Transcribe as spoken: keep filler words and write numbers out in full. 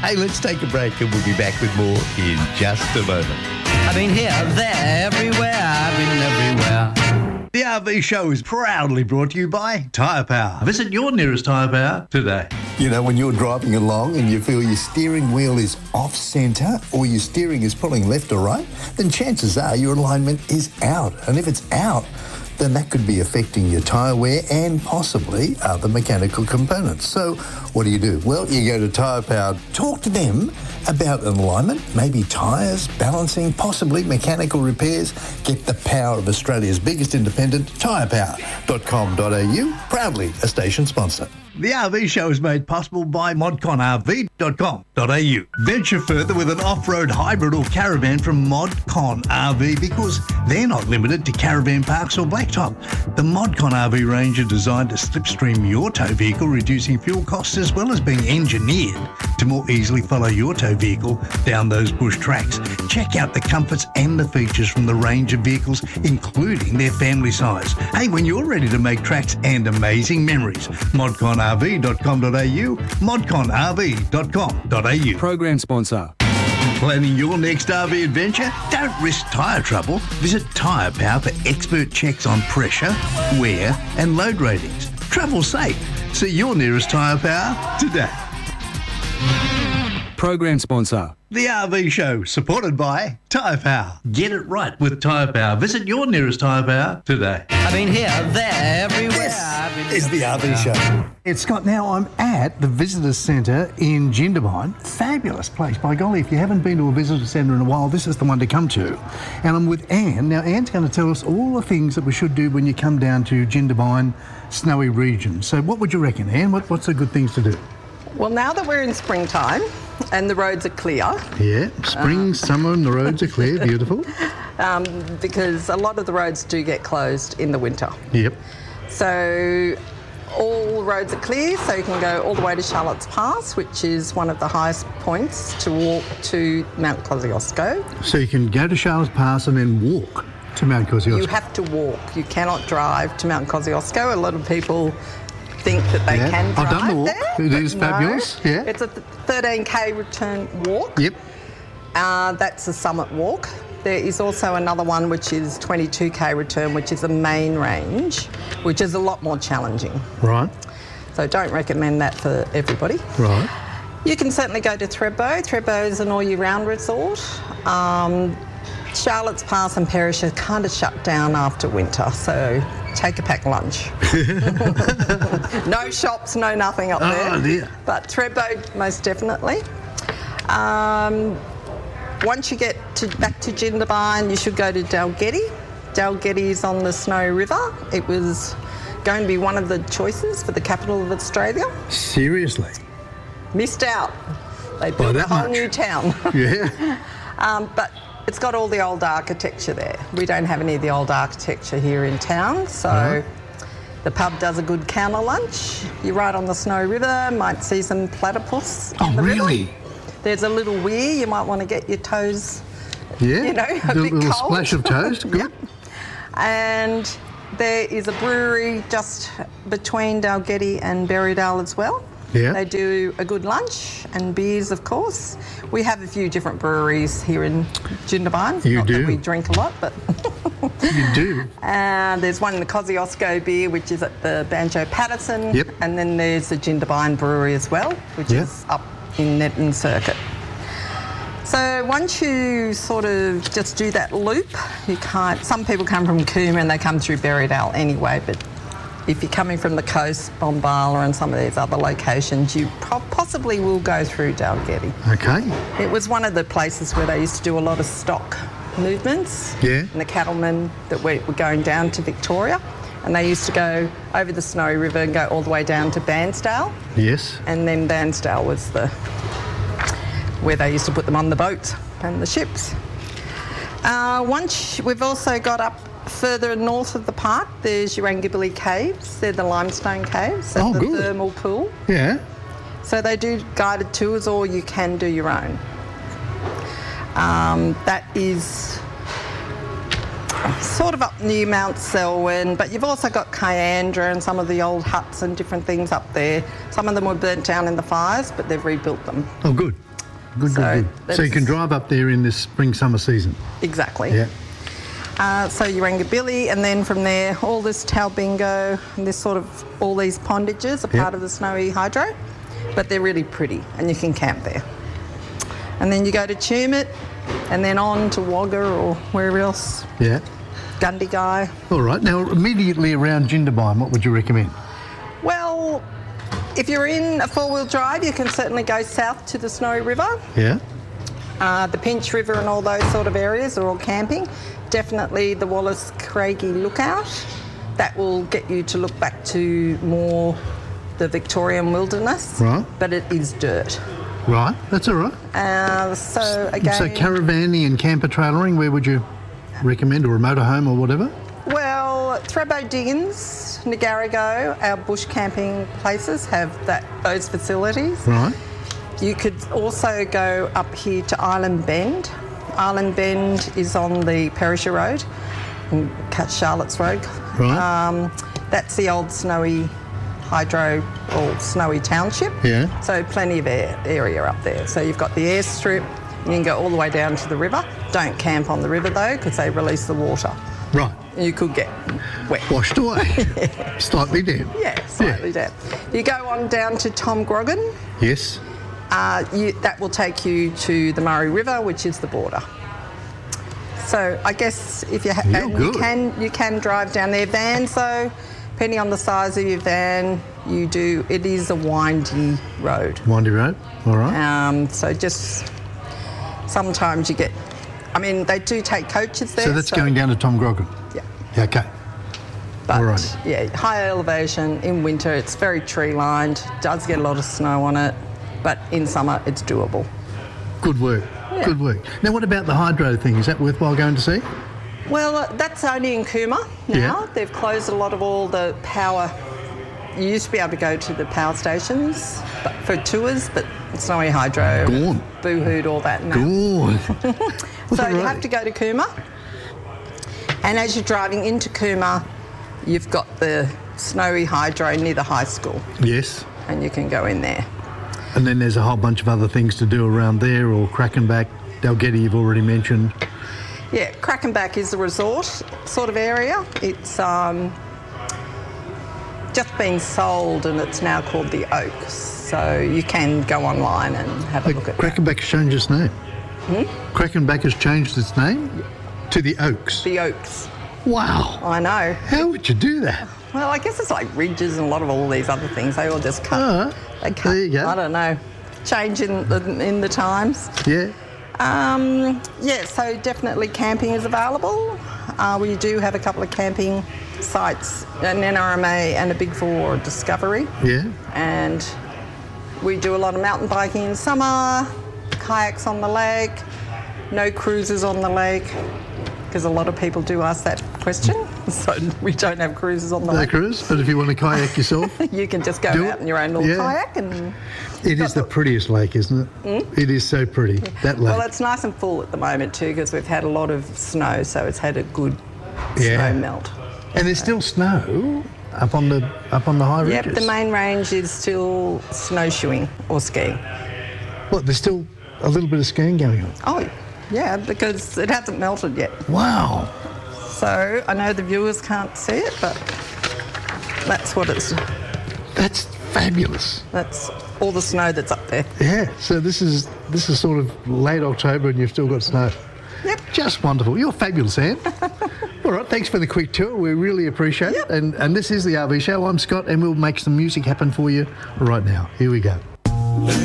Hey, let's take a break and we'll be back with more in just a moment. I've been here, there, everywhere. I've been everywhere. The R V Show is proudly brought to you by Tyre Power. Visit your nearest Tyre Power today. You know, when you're driving along and you feel your steering wheel is off-centre or your steering is pulling left or right, then chances are your alignment is out. And if it's out, then that could be affecting your tyre wear and possibly other mechanical components. So what do you do? Well, you go to Tyre Power, talk to them about an alignment, maybe tyres, balancing, possibly mechanical repairs. Get the power of Australia's biggest independent, tyre power dot com dot a u, proudly a station sponsor. The R V Show is made possible by modcon r v dot com dot a u. Venture further with an off-road hybrid or caravan from Modcon R V because they're not limited to caravan parks or blacktop. The Modcon R V range are designed to slipstream your tow vehicle, reducing fuel costs as well as being engineered to more easily follow your tow vehicle down those bush tracks. Check out the comforts and the features from the range of vehicles, including their family size. Hey, when you're ready to make tracks and amazing memories, modcon r v dot com dot a u, modcon r v dot com dot a u. Program sponsor. Planning your next R V adventure? Don't risk tyre trouble. Visit Tyre Power for expert checks on pressure, wear and load ratings. Travel safe. See your nearest Tyre Power today. Program sponsor. The R V Show, supported by Tyre Power. Get it right with Tyre Power. Visit your nearest Tyre Power today. I've been here, there, everywhere. I've been This is the R V Show. It's Scott. Now I'm at the Visitor Centre in Jindabyne. Fabulous place. By golly, if you haven't been to a visitor centre in a while, this is the one to come to. And I'm with Anne. Now Anne's going to tell us all the things that we should do when you come down to Jindabyne, snowy region. So what would you reckon, Anne? What, what's the good things to do? Well, now that we're in springtime and the roads are clear, Yeah, spring, summer and the roads are clear. Beautiful. um, because a lot of the roads do get closed in the winter. Yep. So all roads are clear, so you can go all the way to Charlotte's Pass, which is one of the highest points to walk to Mount Kosciuszko. So you can go to Charlotte's Pass and then walk to Mount Kosciuszko. You have to walk. You cannot drive to Mount Kosciuszko. A lot of people think that they Yeah. can drive I've done the walk. there. It is but no. fabulous. Yeah. It's a thirteen k return walk. Yep. Uh, that's a summit walk. There is also another one which is twenty-two k return, which is a main range, which is a lot more challenging. Right. So don't recommend that for everybody. Right. You can certainly go to Thredbo. Thredbo is an all-year-round resort. Um, Charlotte's Pass and Perish are kind of shut down after winter, so take a packed lunch. No shops, no nothing up there. Oh, dear. But Thredbo, most definitely. Um, once you get to, back to Jindabyne, you should go to Dalgety. Dalgety is on the Snowy River. It was going to be one of the choices for the capital of Australia. Seriously. Missed out. They built a that whole much? new town. Yeah. um, but it's got all the old architecture there. We don't have any of the old architecture here in town, so Right. the pub does a good counter lunch. You're right on the Snowy River, might see some platypus Oh, in the river. really? There's a little weir, you might want to get your toes, Yeah. you know, a a bit little cold. splash of toast. Good. And there is a brewery just between Dalgety and Berrydale as well. Yeah. They do a good lunch and beers, of course. We have a few different breweries here in Jindabyne. You Not do. that we drink a lot, but You do. uh, there's one in the Kosciuszko beer, which is at the Banjo Patterson. Yep. And then there's the Jindabyne Brewery as well, which Yeah. is up in Nedden Circuit. So once you sort of just do that loop, you can't. Some people come from Cooma and they come through Berrydale anyway, but if you're coming from the coast, Bombala and some of these other locations, you pro- possibly will go through Dalgety. Okay. It was one of the places where they used to do a lot of stock movements. Yeah. And the cattlemen that were, were going down to Victoria, and they used to go over the Snowy River and go all the way down to Bairnsdale, Yes. and then Bairnsdale was the where they used to put them on the boats and the ships. Uh, once we've also got up further north of the park, there's Urangibili Caves. They're the limestone caves at Oh, the good. thermal pool. Yeah. So they do guided tours, or you can do your own. Um, that is sort of up near Mount Selwyn, but you've also got Kyandra and some of the old huts and different things up there. Some of them were burnt down in the fires, but they've rebuilt them. Oh, good. Good, So good, good. So you can that's- drive up there in this spring, summer season. Exactly. Yeah. Uh, so Urangabilly, and then from there, all this Talbingo, and this sort of, all these pondages are Yep. part of the Snowy Hydro, but they're really pretty, and you can camp there. And then you go to Tumut, and then on to Wagga or wherever else, Yeah. Gundagai. All right. Now, immediately around Jindabyne, what would you recommend? Well, if you're in a four-wheel drive, you can certainly go south to the Snowy River. Yeah. Uh, the Pinch River and all those sort of areas are all camping. Definitely the Wallace Craigie Lookout. That will get you to look back to more the Victorian wilderness. Right. But it is dirt. Right. That's all right. Uh, so again, So caravanning and camper trailering, where would you recommend, or a motorhome or whatever? well, Thredbo Diggins, Nagarago, our bush camping places have that those facilities. Right. You could also go up here to Island Bend. Island Bend is on the Perisher Road, and cut Charlotte's Road. Right. Um, that's the old Snowy Hydro or Snowy Township. Yeah. So plenty of air, area up there. So you've got the airstrip. You can go all the way down to the river. Don't camp on the river though, because they release the water. Right. You could get wet. Washed away. Slightly damp. Yeah, slightly Yeah. down. You go on down to Tom Grogan. Yes. Uh, you, that will take you to the Murray River, which is the border. So I guess if you ha- You're and you good. can you can drive down there. Vans though, depending on the size of your van, you do. It is a windy road. Windy Road. All right. Um, so just sometimes you get. I mean, they do take coaches there. so that's going down to Tom Grogan. Yeah. Yeah, okay. But Alright. yeah, high elevation in winter. It's very tree lined. Does get a lot of snow on it, but in summer it's doable. Good work. Yeah. Good work. Now, what about the hydro thing? Is that worthwhile going to see? Well, uh, that's only in Cooma now. Yeah. They've closed a lot of all the power. You used to be able to go to the power stations but for tours, but Snowy Hydro, Gone. Boohooed, all that now. Good. So you have to go to Cooma. And as you're driving into Cooma, you've got the Snowy Hydro near the high school, Yes. and you can go in there. And then there's a whole bunch of other things to do around there, or Krakenback, Dalgety you've already mentioned. Yeah, Krakenback is the resort sort of area. It's um, just been sold and it's now called the Oaks. So you can go online and have a Like, look at that. Krakenback has changed its name. Hmm? Krakenback has changed its name to the Oaks. The Oaks. Wow. I know. How would you do that? Well, I guess it's like ridges and a lot of all these other things. They all just cut. Ah, they cut. there you go. I don't know. Change in the, in the times. Yeah. Um, yeah, so definitely camping is available. Uh, we do have a couple of camping sites, an N R M A and a Big Four Discovery. Yeah. And we do a lot of mountain biking in summer, kayaks on the lake, no cruises on the lake, because a lot of people do ask that question. So we don't have cruises on the No lake. cruise, but if you want to kayak yourself, You can just go Do out it. in your own little Yeah. kayak and... it is the prettiest lake, isn't it? It is so pretty, that lake. Well, it's nice and full at the moment too, because we've had a lot of snow, so it's had a good Yeah. snow melt. And there's still snow up on the up on the high Yep, ridges. the main range is still snowshoeing or skiing. What, there's still a little bit of skiing going on? Oh, yeah, because it hasn't melted yet. Wow. So I know the viewers can't see it, but that's what it's. That's fabulous. That's all the snow that's up there. Yeah, so this is this is sort of late October and you've still got snow. Yep. Just wonderful. You're fabulous, Anne. All right, thanks for the quick tour. We really appreciate Yep. it. And, and this is the R V Show. I'm Scott, and we'll make some music happen for you right now. Here we go.